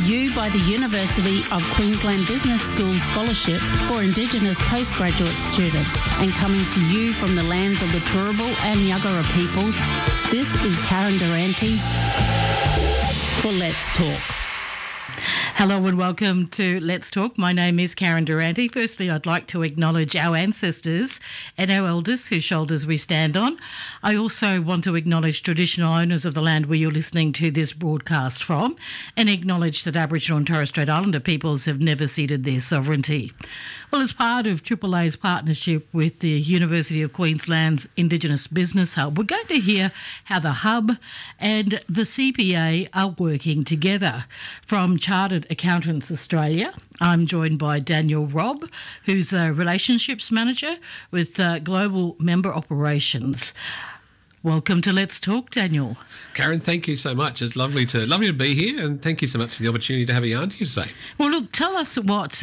you by the University of Queensland Business School Scholarship for Indigenous postgraduate students, and coming to you from the lands of the Turrbal and Yuggera peoples, this is Karen Durante for Let's Talk. Hello and welcome to Let's Talk. My name is Karen Durante. Firstly, I'd like to acknowledge our ancestors and our elders whose shoulders we stand on. I also want to acknowledge traditional owners of the land where you're listening to this broadcast from, and acknowledge that Aboriginal and Torres Strait Islander peoples have never ceded their sovereignty. Well, as part of AAA's partnership with the University of Queensland's Indigenous Business Hub, we're going to hear how the Hub and the CPA are working together. From Chartered Accountants Australia, I'm joined by Daniel Robb, who's a Relationships Manager with Global Member Operations. Welcome to Let's Talk, Daniel. Karen, thank you so much. It's lovely to be here, and thank you so much for the opportunity to have a yarn to you today. Well, look, tell us what,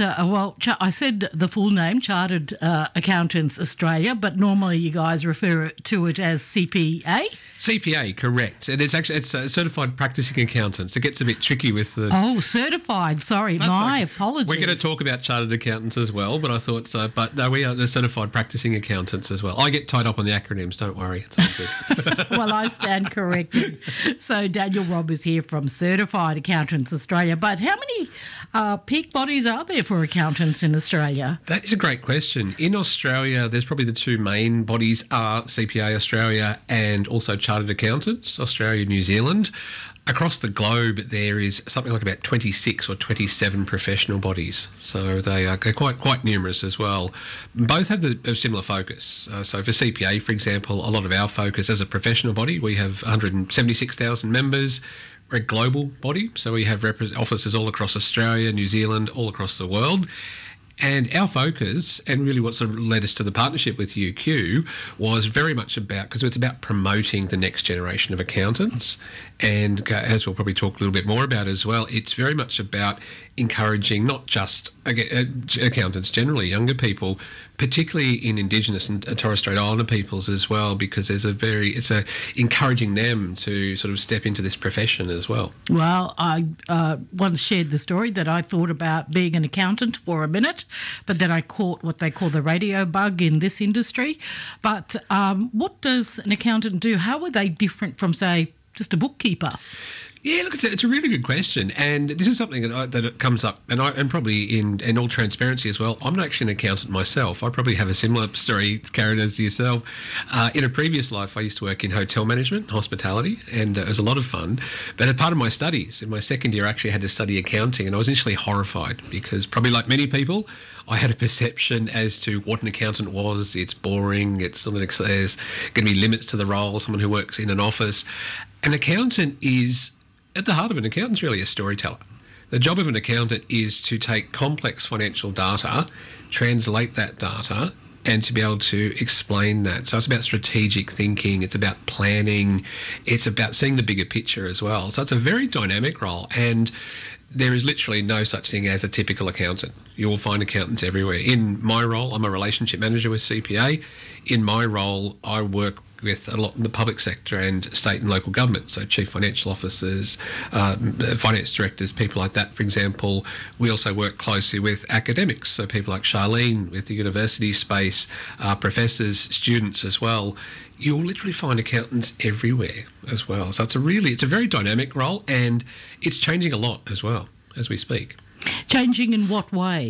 I said the full name, Chartered Accountants Australia, but normally you guys refer to it as CPA? CPA, correct. And it's Certified Practicing Accountants. It gets a bit tricky with the... Oh, certified, sorry, my apologies. We're going to talk about Chartered Accountants as well, but I thought so. But no, we are the Certified Practicing Accountants as well. I get tied up on the acronyms, don't worry. It's all good. Well, I stand corrected. So Daniel Robb is here from Certified Accountants Australia. But how many peak bodies are there for accountants in Australia? That is a great question. In Australia, there's probably the two main bodies are CPA Australia and also Chartered Accountants Australia, New Zealand. Across the globe, there is something like about 26 or 27 professional bodies. So they're quite numerous as well. Both have a similar focus. So for CPA, for example, a lot of our focus as a professional body, we have 176,000 members. We're a global body, so we have offices all across Australia, New Zealand, all across the world. And our focus, and really what sort of led us to the partnership with UQ, was very much about, because it's about promoting the next generation of accountants. And as we'll probably talk a little bit more about as well, it's very much about encouraging not just accountants generally, younger people, particularly in Indigenous and Torres Strait Islander peoples as well, because it's encouraging them to sort of step into this profession as well. Well, I once shared the story that I thought about being an accountant for a minute, but then I caught what they call the radio bug in this industry. But what does an accountant do? How are they different from, say, just a bookkeeper? Yeah, look, it's a really good question, and this is something that comes up, and probably in all transparency as well. I'm not actually an accountant myself. I probably have a similar story, Karen, as yourself. In a previous life, I used to work in hotel management, hospitality, and it was a lot of fun. But as part of my studies, in my second year, I actually had to study accounting, and I was initially horrified because, probably like many people, I had a perception as to what an accountant was. It's boring. There's going to be limits to the role. Someone who works in an office. An accountant is, at the heart of an accountant's really a storyteller. The job of an accountant is to take complex financial data, translate that data, and to be able to explain that. So it's about strategic thinking, it's about planning, it's about seeing the bigger picture as well. So it's a very dynamic role, and there is literally no such thing as a typical accountant. You will find accountants everywhere. In my role, I'm a relationship manager with CPA. In my role, I work with a lot in the public sector and state and local government, so chief financial officers, finance directors, people like that, for example. We also work closely with academics, so people like Charlene with the university space, professors, students as well. You'll literally find accountants everywhere as well. So it's a very dynamic role, and it's changing a lot as well as we speak. Changing in what way?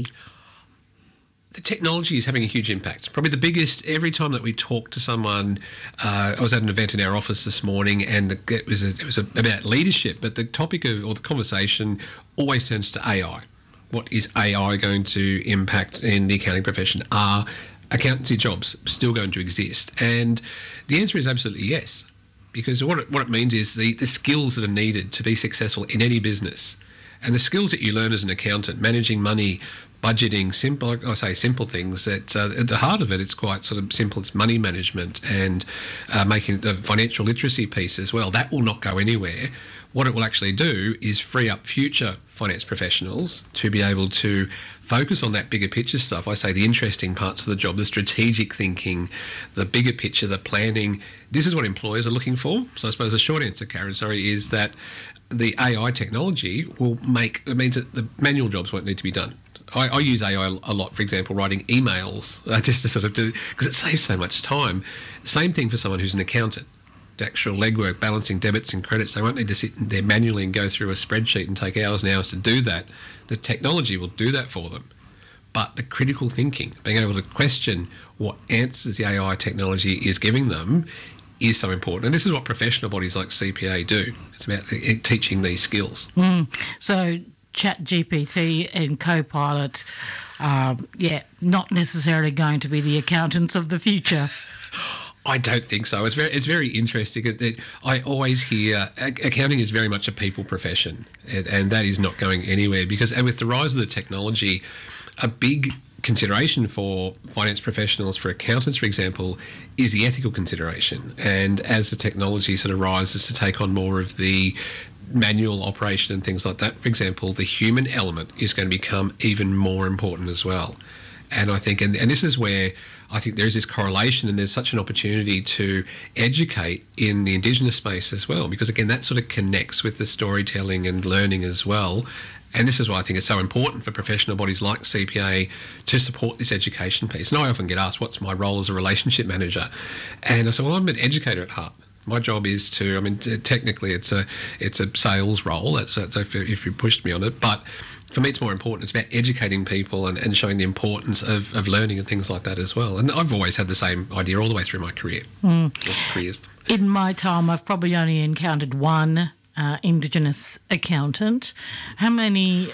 The technology is having a huge impact. Probably the biggest, every time that we talk to someone, I was at an event in our office this morning, and it was about leadership, but the topic or the conversation always turns to AI. What is AI going to impact in the accounting profession? Are accountancy jobs still going to exist? And the answer is absolutely yes, because what it means is the skills that are needed to be successful in any business, and the skills that you learn as an accountant, managing money, budgeting, simple things, that at the heart of it, it's quite sort of simple. It's money management and making the financial literacy piece as well. That will not go anywhere. What it will actually do is free up future finance professionals to be able to focus on that bigger picture stuff. I say the interesting parts of the job, the strategic thinking, the bigger picture, the planning. This is what employers are looking for. So I suppose the short answer, Karen, is that the AI technology it means that the manual jobs won't need to be done. I use AI a lot, for example, writing emails, just to sort of do, because it saves so much time. Same thing for someone who's an accountant. The actual legwork, balancing debits and credits, they won't need to sit there manually and go through a spreadsheet and take hours and hours to do that. The technology will do that for them. But the critical thinking, being able to question what answers the AI technology is giving them, is so important. And this is what professional bodies like CPA do. It's about teaching these skills. So ChatGPT and Copilot, not necessarily going to be the accountants of the future. I don't think so. It's very interesting. I always hear accounting is very much a people profession, and that is not going anywhere because, and with the rise of the technology, a big consideration for finance professionals, for accountants, for example, is the ethical consideration. And as the technology sort of rises to take on more of the manual operation and things like that, for example, the human element is going to become even more important as well. And I think, and this is where I think there's this correlation and there's such an opportunity to educate in the Indigenous space as well, because again, that sort of connects with the storytelling and learning as well. And this is why I think it's so important for professional bodies like CPA to support this education piece. And I often get asked, what's my role as a relationship manager? And I say, well, I'm an educator at heart. My job is to, technically it's a sales role, that's if you pushed me on it, but for me it's more important. It's about educating people and showing the importance of learning and things like that as well. And I've always had the same idea all the way through my career. Careers. In my time, I've probably only encountered one Indigenous accountant. How many,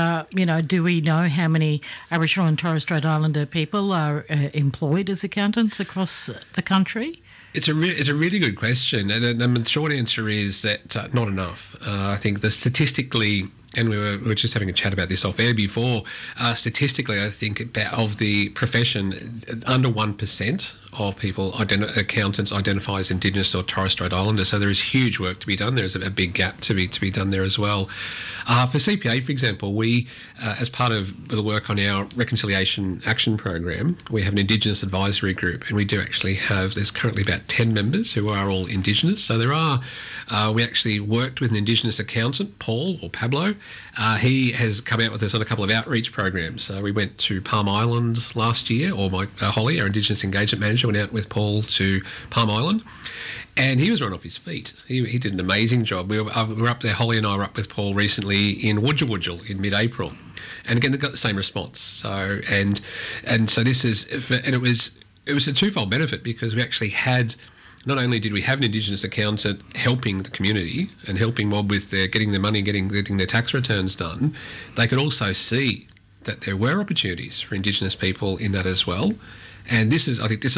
do we know how many Aboriginal and Torres Strait Islander people are employed as accountants across the country? It's a really good question, and the short answer is that not enough. I think that statistically, and we were just having a chat about this off air before, statistically I think of the profession, under 1% of people, accountants, identify as Indigenous or Torres Strait Islander, so there is huge work to be done. There's a big gap to be done there as well. For CPA, for example, we, as part of the work on our Reconciliation Action Program, we have an Indigenous advisory group, and we do actually there's currently about 10 members who are all Indigenous. So we actually worked with an Indigenous accountant, Paul or Pablo. He has come out with us on a couple of outreach programs. We went to Palm Island last year, or Holly, our Indigenous engagement manager, went out with Paul to Palm Island. And he was run off his feet. He did an amazing job. We were up there, Holly and I were up with Paul recently in Wujal in mid-April. And again, they got the same response. So, and so this is, and it was a twofold benefit because we actually had, not only did we have an Indigenous accountant helping the community and helping mob with getting their money, getting their tax returns done, they could also see that there were opportunities for Indigenous people in that as well. And this is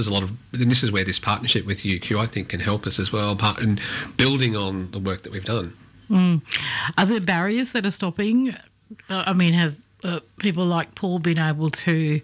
where this partnership with UQ, I think, can help us as well, in building on the work that we've done. Are there barriers that are stopping? Have people like Paul been able to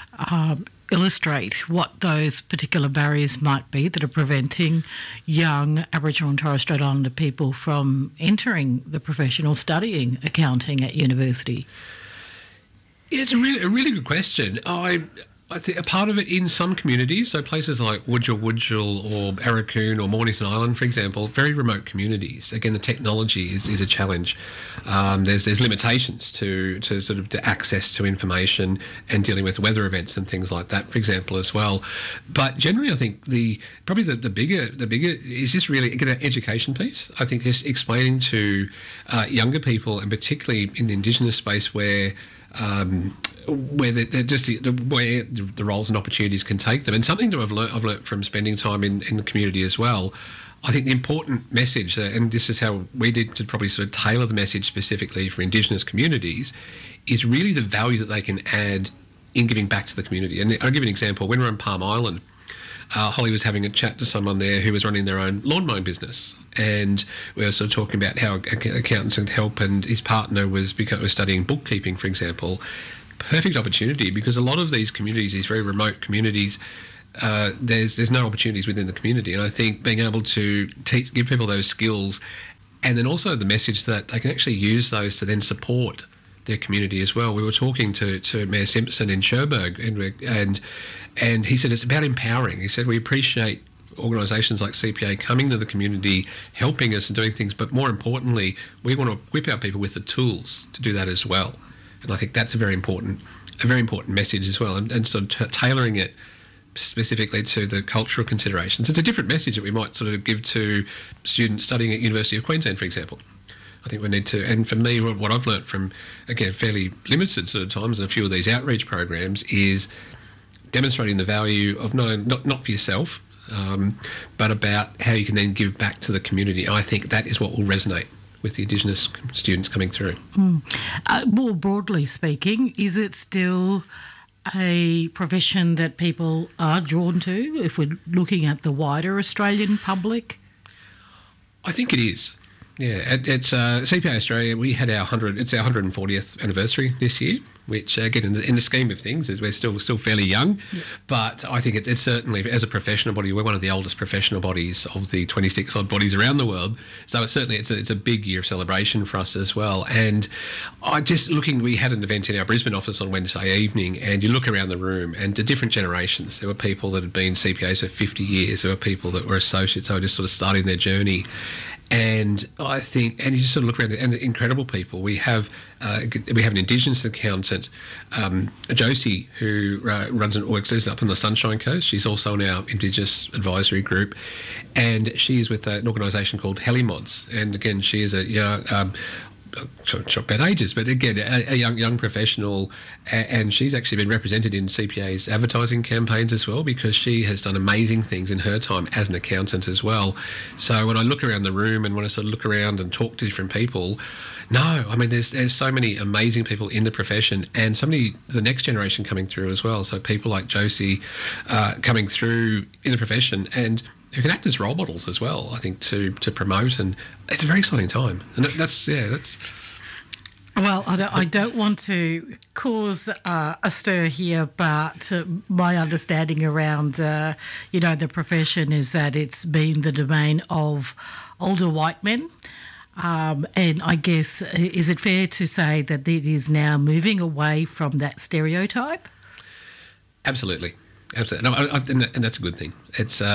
illustrate what those particular barriers might be that are preventing young Aboriginal and Torres Strait Islander people from entering the profession or studying accounting at university? It's a really good question. I think a part of it in some communities, so places like Wujal or Arakoon or Mornington Island, for example, very remote communities. Again, the technology is a challenge. There's limitations to sort of to access to information and dealing with weather events and things like that, for example, as well. But generally, I think the bigger is just really again an education piece. I think just explaining to younger people, and particularly in the Indigenous space where they're just where the roles and opportunities can take them. And something that I've learnt from spending time in the community as well, I think the important message, and this is how we did to probably sort of tailor the message specifically for Indigenous communities, is really the value that they can add in giving back to the community. And I'll give you an example. When we were on Palm Island, Holly was having a chat to someone there who was running their own lawn mowing business, and we were sort of talking about how accountants can help, and his partner was studying bookkeeping, for example. Perfect opportunity, because a lot of these communities, these very remote communities, there's no opportunities within the community, and I think being able to give people those skills, and then also the message that they can actually use those to then support their community as well. We were talking to Mayor Simpson in Cherbourg, and he said it's about empowering. He said we appreciate organisations like CPA coming to the community, helping us and doing things, but more importantly, we want to equip our people with the tools to do that as well. And I think that's a very important message as well, and sort of tailoring it specifically to the cultural considerations. It's a different message that we might sort of give to students studying at University of Queensland, for example. I think we need to, and for me, what I've learnt from, again, fairly limited sort of times and a few of these outreach programs is demonstrating the value of not for yourself, but about how you can then give back to the community. And I think that is what will resonate with the Indigenous students coming through. More broadly speaking, is it still a profession that people are drawn to if we're looking at the wider Australian public? I think it is. Yeah, it's CPA Australia. We had our 140th anniversary this year, which again in the scheme of things is we're still fairly young, but I think it's certainly, as a professional body, we're one of the oldest professional bodies of the 26 odd bodies around the world. So it's a big year of celebration for us as well. And we had an event in our Brisbane office on Wednesday evening, and you look around the room and the different generations. There were people that had been CPAs for 50 years. There were people that were associates, so just sort of starting their journey. And I think, and you just sort of look around, and incredible people. We have an Indigenous accountant, Josie, who runs and works up on the Sunshine Coast. She's also in our Indigenous advisory group, and she is with an organisation called Helimods. And again, she is a young. Not bad ages, but again, a young professional, and she's actually been represented in CPA's advertising campaigns as well, because she has done amazing things in her time as an accountant as well. So when I look around the room and when I sort of look around and talk to different people, there's so many amazing people in the profession, and the next generation coming through as well. So people like Josie coming through in the profession, and who can act as role models as well, I think, to promote, and it's a very exciting time. And that's. Well, I don't want to cause a stir here, but my understanding around, the profession is that it's been the domain of older white men. And I guess, is it fair to say that it is now moving away from that stereotype? Absolutely. No, and that's a good thing.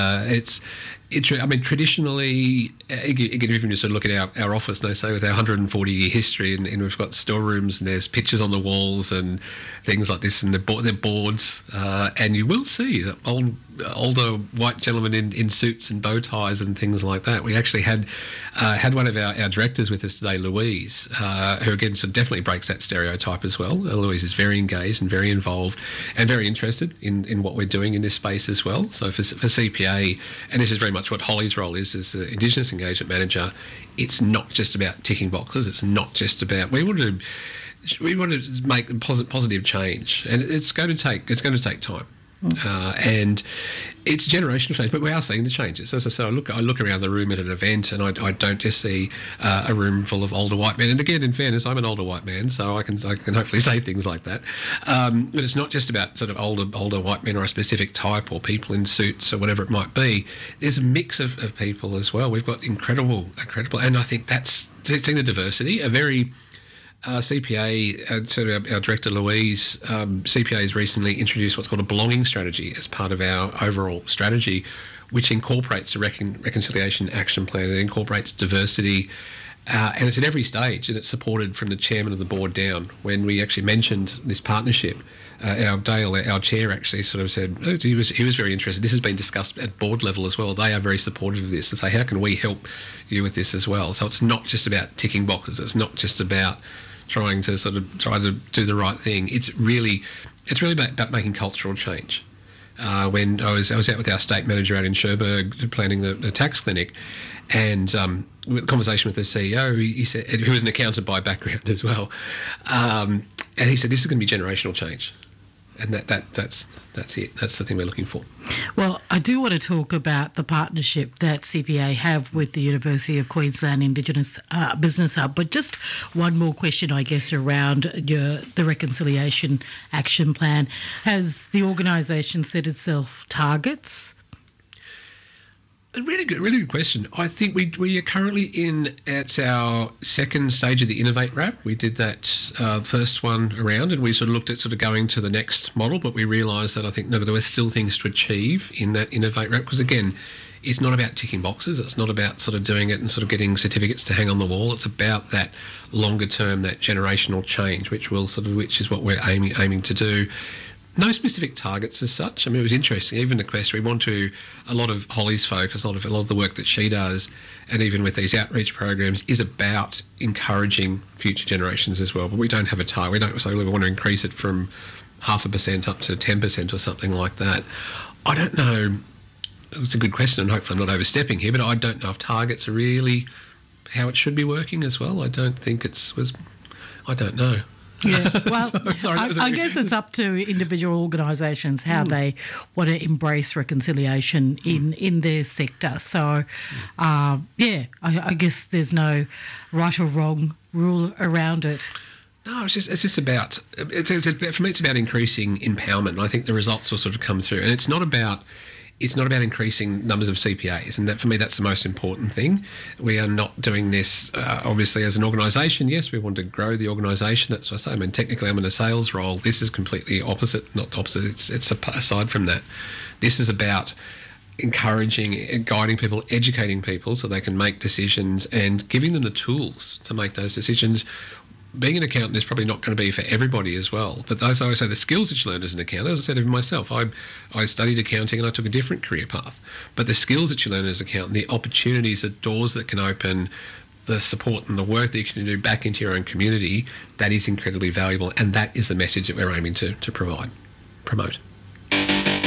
Traditionally, even just sort of look at our office, and they say with our 140-year history, and we've got storerooms, and there's pictures on the walls and things like this, and they're boards, and you will see that older white gentlemen in suits and bow ties and things like that. We actually had one of our directors with us today, Louise, who again so definitely breaks that stereotype as well. Louise is very engaged and very involved and very interested in what we're doing in this space as well. So for CPA, and this is very much what Holly's role is as the Indigenous Engagement Manager, it's not just about ticking boxes. It's not just about we want to make positive change, and it's going to take time. And it's generational change, but we are seeing the changes. As I say, I look around the room at an event, and I don't just see a room full of older white men. And again, in fairness, I'm an older white man, so I can hopefully say things like that. But it's not just about sort of older white men or a specific type or people in suits or whatever it might be. There's a mix of people as well. We've got incredible, and I think that's seeing the diversity. A very CPA, our director Louise, CPA has recently introduced what's called a belonging strategy as part of our overall strategy, which incorporates the reconciliation action plan. It incorporates diversity, and it's at every stage, and it's supported from the chairman of the board down. When we actually mentioned this partnership, our chair actually sort of said he was very interested. This has been discussed at board level as well. They are very supportive of this and say, how can we help you with this as well? So it's not just about ticking boxes. It's not just about trying to do the right thing. It's really about making cultural change. When I was out with our state manager out in Cherbourg planning the tax clinic, and with a conversation with the CEO, he said, who was an accountant by background as well, and he said this is going to be generational change. And that's it. That's the thing we're looking for. Well, I do want to talk about the partnership that CPA have with the University of Queensland Indigenous Business Hub. But just one more question, I guess, around the Reconciliation Action Plan. Has the organisation set itself targets? A really good question. I think we are currently at our second stage of the Innovate Wrap. We did that first one around, and we sort of looked at going to the next model, but we realised that I think there were still things to achieve in that Innovate Wrap, because again, it's not about ticking boxes. It's not about sort of doing it and sort of getting certificates to hang on the wall. It's about that longer term, that generational change, which is what we're aiming to do. No specific targets as such. I mean, it was interesting. Even the quest, we want to, a lot of Holly's focus, a lot of the work that she does, and even with these outreach programs, is about encouraging future generations as well. But we don't have a target. We don't say we want to increase it from 0.5% up to 10% or something like that. I don't know. It's a good question, and hopefully I'm not overstepping here, but I don't know if targets are really how it should be working as well. I don't think I don't know. Yeah, well, Sorry, I guess it's up to individual organisations how they want to embrace reconciliation in their sector. So, I guess there's no right or wrong rule around it. No, it's just about, for me, it's about increasing empowerment. And I think the results will sort of come through. And it's not about increasing numbers of CPAs, and that, for me, that's the most important thing. We are not doing this, obviously, as an organisation. Yes, we want to grow the organisation. That's what I say. I mean, technically, I'm in a sales role. This is completely opposite. Not opposite. It's aside from that. This is about encouraging and guiding people, educating people so they can make decisions and giving them the tools to make those decisions. Being an accountant is probably not going to be for everybody as well. But those, I always say, the skills that you learn as an accountant, as I said even myself, I studied accounting and I took a different career path. But the skills that you learn as an accountant, the opportunities, the doors that can open, the support and the work that you can do back into your own community, that is incredibly valuable. And that is the message that we're aiming to promote.